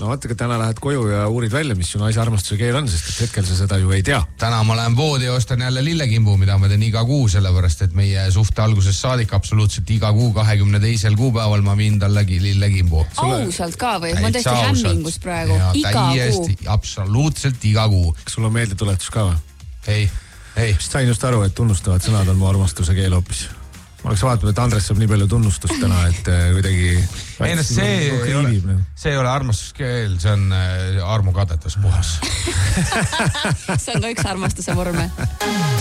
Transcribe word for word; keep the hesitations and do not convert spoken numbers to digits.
no vaata, ka täna lähed koju ja uurid välja, mis su naise armastuse keel on, sest hetkel sa seda ju ei tea. Täna ma lähen voodi ja ostan jälle lillekimbu, mida ma teen iga kuu, sellepärast, et meie suhte algusest saadik absoluutselt iga kuu kahekümne teisel kuupäeval ma viin tallegi lillekimbu. Ausalt ka või? Ma tõesti hämmingus praegu. Ja, iga täiesti, kuu. Absoluutselt iga kuu. Kas sul on meeldetuletus ka või? Ei, ei. Sain just aru, et tunnustavad sõnad on mu armastuse keel hoopis. Ma oleks vaatanud, et Andres saab nii palju tunnustust täna, et kuidagi... Ei, no see, ei ole, see ei ole armastuskeel, see on armu kadetas puhas. See on ka üks armastuse vorme.